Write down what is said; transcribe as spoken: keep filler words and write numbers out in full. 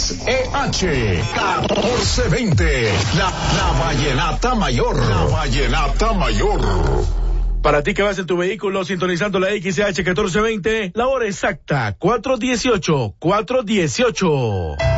X E H catorce veinte, la, la Vallenata Mayor, la Vallenata Mayor. Para ti que vas en tu vehículo sintonizando la X E H catorce veinte, la hora exacta, cuatro dieciocho, cuatro dieciocho.